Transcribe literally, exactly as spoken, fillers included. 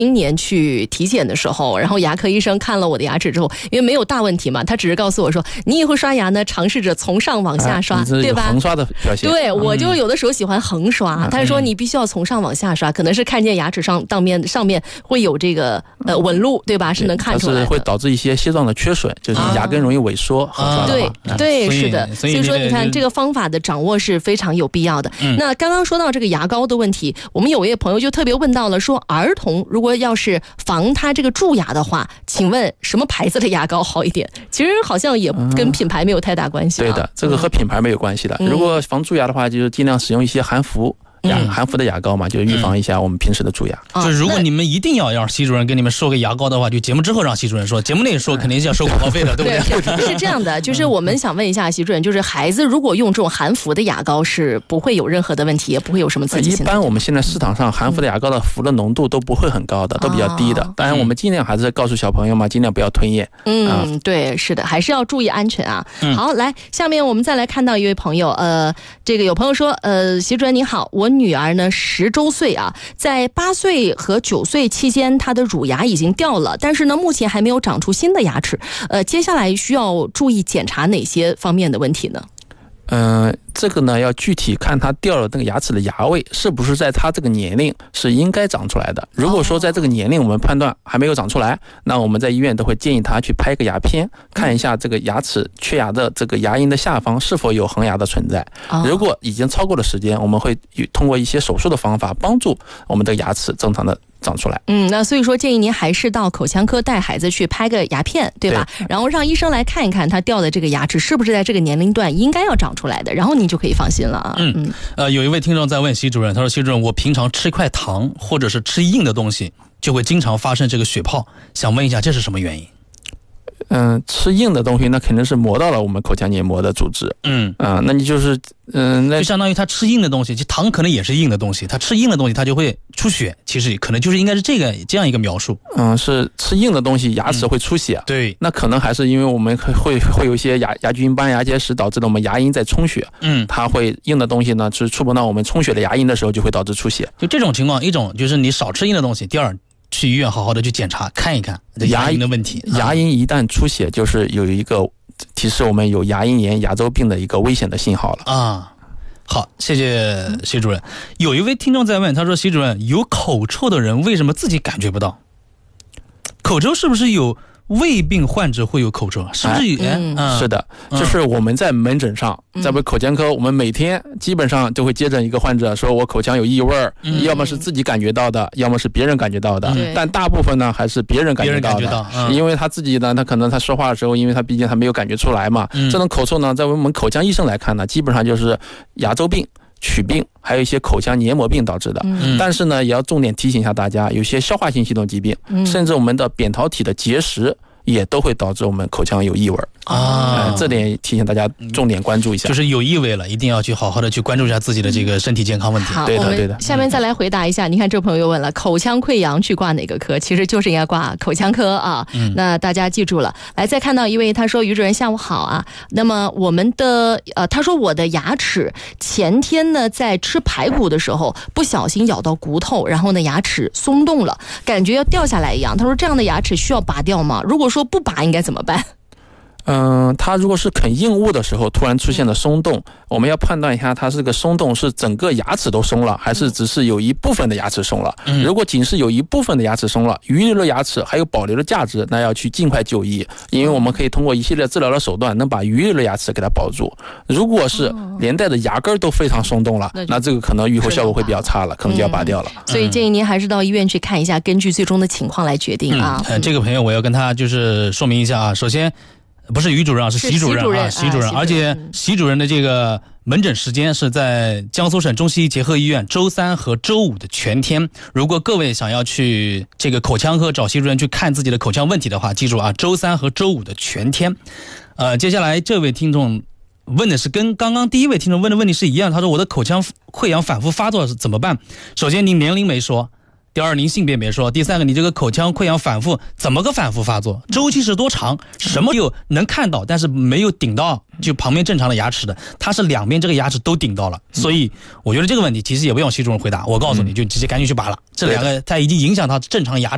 今年去体检的时候，然后牙科医生看了我的牙齿之后，因为没有大问题嘛，他只是告诉我说，你以后刷牙呢，尝试着从上往下刷， 啊、 对吧？ 横刷的表现。 对，我就有的时候喜欢横刷，嗯、他说你必须要从上往下刷，可能是看见牙齿上当面上面会有这个呃纹路，对吧？是能看出来的。 它是会导致一些蟹状的缺损，就是牙根容易萎缩。啊、横刷的话对对、嗯、是的，所以说你看这个方法的掌握是非常有必要的。嗯、那刚刚说到这个牙膏的问题，我们有一位朋友就特别问到了，说儿童如果要是防他这个蛀牙的话，请问什么牌子的牙膏好一点？其实好像也跟品牌没有太大关系、啊嗯。对的，这个和品牌没有关系的。嗯、如果防蛀牙的话，就是尽量使用一些含氟。牙含氟的牙膏嘛，就预防一下我们平时的蛀牙。 嗯、就如果你们一定要让习主任给你们说个牙膏的话，就节目之后让习主任说，节目内说肯定是要收广告费的，对不对？ 对，是这样的，就是我们想问一下习主任，就是孩子如果用这种含氟的牙膏是不会有任何的问题，也不会有什么刺激性的。 一般我们现在市场上含氟的牙膏的氟的浓度都不会很高的，都比较低的。当然我们尽量还是告诉小朋友嘛，尽量不要吞咽。 嗯，啊、对，是的，还是要注意安全啊。嗯、好，来，下面我们再来看到一位朋友，呃，这个有朋友说，呃，习主任你好，我女儿呢十周岁啊，在八岁和九岁期间，她的乳牙已经掉了，但是呢，目前还没有长出新的牙齿。呃，接下来需要注意检查哪些方面的问题呢？ 嗯、呃，这个呢要具体看它掉了那个牙齿的牙位是不是在它这个年龄是应该长出来的。如果说在这个年龄我们判断还没有长出来，那我们在医院都会建议他去拍个牙片，看一下这个牙齿缺牙的这个牙龈的下方是否有恒牙的存在。如果已经超过了时间，我们会通过一些手术的方法帮助我们的牙齿正常的长出来。 嗯，那所以说建议您还是到口腔科带孩子去拍个牙片，对吧？对，然后让医生来看一看他掉的这个牙齿是不是在这个年龄段应该要长出来的，然后您就可以放心了啊。 嗯嗯，呃，有一位听众在问习主任，他说：“习主任，我平常吃一块糖或者是吃硬的东西，就会经常发生这个血泡，想问一下这是什么原因？” 嗯，吃硬的东西那肯定是磨到了我们口腔黏膜的组织。嗯啊、呃，那你就是嗯、呃，那就相当于他吃硬的东西，其实糖可能也是硬的东西，他吃硬的东西他就会出血，其实可能就是应该是这个这样一个描述。 嗯，是吃硬的东西牙齿会出血。嗯、 对， 那可能还是因为我们会会有一些牙牙菌斑、牙结石导致的我们牙龈在充血。嗯，它会硬的东西呢，是触碰到我们充血的牙龈的时候就会导致出血。 就这种情况，一种就是你少吃硬的东西，第二。去医院好好的去检查看一看牙龈的问题。 牙龈一旦出血，就是有一个提示我们有牙龈炎、牙周病的一个危险的信号了啊。好，谢谢习主任。有一位听众在问，他说：“习主任，有口臭的人为什么自己感觉不到？口臭是不是有胃病患者会有口臭？是不是？哎嗯、是的，就是我们在门诊上，在我们口腔科，我们每天基本上就会接诊一个患者，说我口腔有异味，嗯、要么是自己感觉到的，要么是别人感觉到的。嗯、但大部分呢还是别人感觉到的， 别人感觉到嗯、 因为他自己呢，他可能他说话的时候，因为他毕竟他没有感觉出来嘛。嗯、这种口臭呢，在我们口腔医生来看呢，基本上就是牙周病、龋病，还有一些口腔黏膜病导致的。嗯、但是呢，也要重点提醒一下大家，有些消化性系统疾病，嗯、甚至我们的扁桃体的结石。也都会导致我们口腔有异味啊、呃，这点提醒大家重点关注一下。 就是有异味了，一定要去好好的去关注一下自己的这个身体健康问题。 好， 对的对的。 下面再来回答一下，你看这朋友又问了，口腔溃疡去挂哪个科？其实就是应该挂口腔科啊。嗯、那大家记住了。来，再看到一位，他说：“于主任下午好啊。那么我们的呃，他说我的牙齿前天呢在吃排骨的时候不小心咬到骨头，然后呢牙齿松动了，感觉要掉下来一样。他说这样的牙齿需要拔掉吗？如果说不拔应该怎么办？” 嗯、呃，它如果是啃硬物的时候突然出现了松动，我们要判断一下它这个松动是整个牙齿都松了，还是只是有一部分的牙齿松了。嗯、如果仅是有一部分的牙齿松了，余留的牙齿还有保留的价值，那要去尽快就医，因为我们可以通过一系列治疗的手段能把余留的牙齿给它保住。如果是连带的牙根都非常松动了，嗯、那这个可能愈后效果会比较差了，可能就要拔掉了。 嗯、所以建议您还是到医院去看一下，根据最终的情况来决定啊。 嗯呃、这个朋友我要跟他就是说明一下啊，首先。不是于主任啊，是习主任啊，习主任，而且习主任的这个门诊时间是在江苏省中西医结合医院周三和周五的全天。如果各位想要去这个口腔科找习主任去看自己的口腔问题的话，记住啊，周三和周五的全天。呃，接下来这位听众问的是跟刚刚第一位听众问的问题是一样，他说我的口腔溃疡反复发作是怎么办？首先您年龄没说。第二，您性别没说。第三个，你这个口腔溃疡反复怎么个反复发作？周期是多长？什么有能看到但是没有顶到就旁边正常的牙齿的？它是两边这个牙齿都顶到了，所以我觉得这个问题其实也不用习主任回答，我告诉你就直接赶紧去拔了。这两个它已经影响到正常牙齿。